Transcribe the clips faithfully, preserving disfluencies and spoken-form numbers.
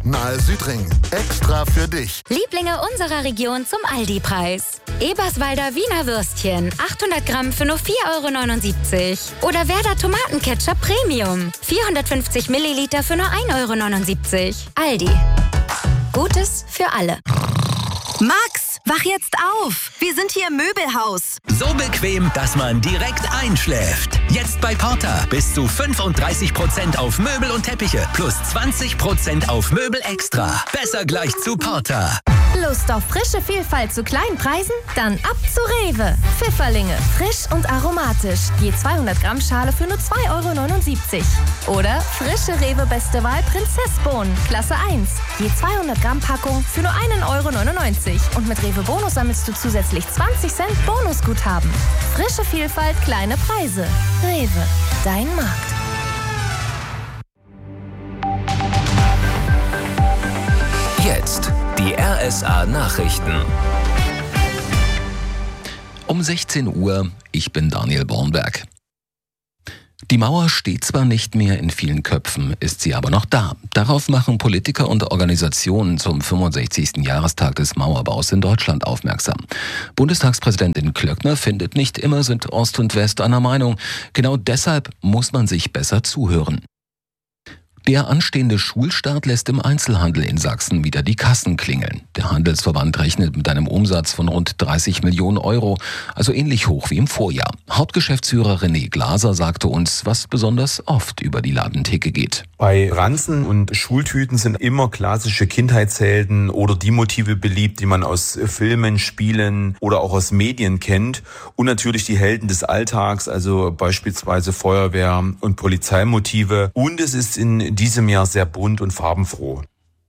nahe Südring. Extra für dich. Lieblinge unserer Region zum Aldi-Preis. Eberswalder Wiener Würstchen, achthundert Gramm für nur vier Euro neunundsiebzig. Oder Werder Tomatenketchup Premium, vierhundertfünfzig Milliliter für nur ein Euro neunundsiebzig. Aldi. Gutes für alle. Max, wach jetzt auf! Wir sind hier im Möbelhaus. So bequem, dass man direkt einschläft. Jetzt bei Porter bis zu fünfunddreißig Prozent auf Möbel und Teppiche plus zwanzig Prozent auf Möbel extra. Besser gleich zu Porter. Lust auf frische Vielfalt zu kleinen Preisen? Dann ab zu Rewe. Pfifferlinge, frisch und aromatisch. Je zweihundert Gramm Schale für nur zwei Euro neunundsiebzig. Oder frische Rewe Beste Wahl Prinzessbohnen, Klasse eins. Je zweihundert Gramm Packung für nur einen Euro neunundneunzig. Und mit Rewe Bonus sammelst du zusätzlich zwanzig Cent Bonusguthaben. Frische Vielfalt, kleine Preise. Rewe, dein Markt. Jetzt die R S A-Nachrichten. Um sechzehn Uhr, ich bin Daniel Bornberg. Die Mauer steht zwar nicht mehr in vielen Köpfen, ist sie aber noch da. Darauf machen Politiker und Organisationen zum fünfundsechzigsten Jahrestag des Mauerbaus in Deutschland aufmerksam. Bundestagspräsidentin Klöckner findet, nicht immer sind Ost und West einer Meinung. Genau deshalb muss man sich besser zuhören. Der anstehende Schulstart lässt im Einzelhandel in Sachsen wieder die Kassen klingeln. Der Handelsverband rechnet mit einem Umsatz von rund dreißig Millionen Euro, also ähnlich hoch wie im Vorjahr. Hauptgeschäftsführer René Glaser sagte uns, was besonders oft über die Ladentheke geht. Bei Ranzen und Schultüten sind immer klassische Kindheitshelden oder die Motive beliebt, die man aus Filmen, Spielen oder auch aus Medien kennt. Und natürlich die Helden des Alltags, also beispielsweise Feuerwehr- und Polizeimotive. Und es ist in diesem Jahr sehr bunt und farbenfroh.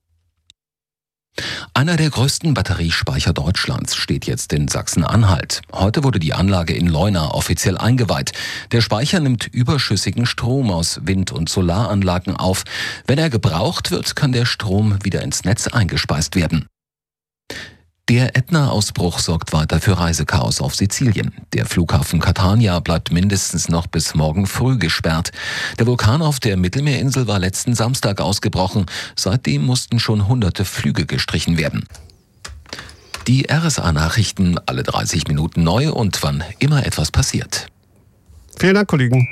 Einer der größten Batteriespeicher Deutschlands steht jetzt in Sachsen-Anhalt. Heute wurde die Anlage in Leuna offiziell eingeweiht. Der Speicher nimmt überschüssigen Strom aus Wind- und Solaranlagen auf. Wenn er gebraucht wird, kann der Strom wieder ins Netz eingespeist werden. Der Ätna-Ausbruch sorgt weiter für Reisechaos auf Sizilien. Der Flughafen Catania bleibt mindestens noch bis morgen früh gesperrt. Der Vulkan auf der Mittelmeerinsel war letzten Samstag ausgebrochen. Seitdem mussten schon hunderte Flüge gestrichen werden. Die R S A-Nachrichten alle dreißig Minuten neu und wann immer etwas passiert. Vielen Dank, Kollegen.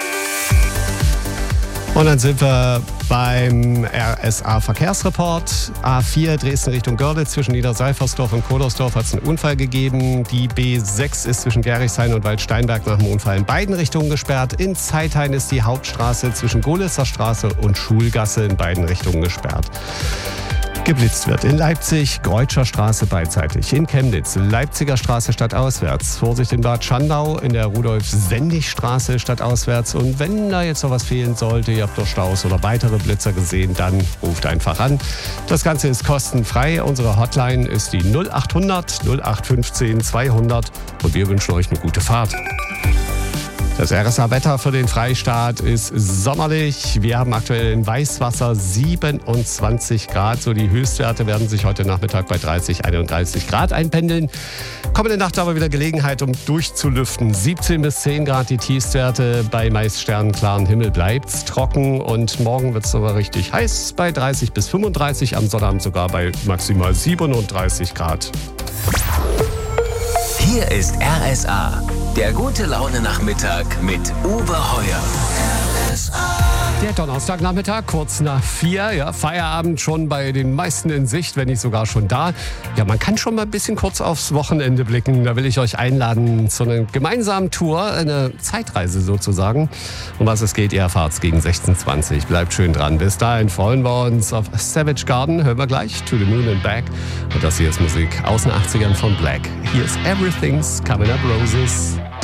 Und dann sind wir beim R S A-Verkehrsreport. A vier Dresden Richtung Görlitz zwischen Niederseifersdorf und Kodersdorf hat es einen Unfall gegeben. Die B sechs ist zwischen Gerrichshain und Waldsteinberg nach dem Unfall in beiden Richtungen gesperrt. In Zeithain ist die Hauptstraße zwischen Golitzer Straße und Schulgasse in beiden Richtungen gesperrt. Geblitzt wird in Leipzig, Greutscher Straße beidseitig. In Chemnitz, Leipziger Straße stadtauswärts. Vorsicht in Bad Schandau, in der Rudolf-Sendig-Straße stadtauswärts. Und wenn da jetzt noch was fehlen sollte, ihr habt doch Staus oder weitere Blitzer gesehen, dann ruft einfach an. Das Ganze ist kostenfrei. Unsere Hotline ist die null achthundert null acht fünfzehn zweihundert und wir wünschen euch eine gute Fahrt. Das R S A-Wetter für den Freistaat ist sommerlich. Wir haben aktuell in Weißwasser siebenundzwanzig Grad. So die Höchstwerte werden sich heute Nachmittag bei dreißig, einunddreißig Grad einpendeln. Kommende Nacht aber wieder Gelegenheit, um durchzulüften. siebzehn bis zehn Grad die Tiefstwerte. Bei meist sternenklaren Himmel bleibt's trocken. Und morgen wird's aber richtig heiß bei dreißig bis fünfunddreißig. Am Sonnabend sogar bei maximal siebenunddreißig Grad. Hier ist R S A, der gute Laune-Nachmittag mit Uwe Heuer. Der Donnerstagnachmittag, kurz nach vier, ja, Feierabend schon bei den meisten in Sicht, wenn nicht sogar schon da. Ja, man kann schon mal ein bisschen kurz aufs Wochenende blicken. Da will ich euch einladen zu einer gemeinsamen Tour, eine Zeitreise sozusagen. Um was es geht, ihr erfahrt's gegen sechzehn Uhr zwanzig. Bleibt schön dran. Bis dahin freuen wir uns auf Savage Garden. Hören wir gleich, To the Moon and Back. Und das hier ist Musik aus den achtzigern von Black. Hier ist Everything's Coming Up Roses.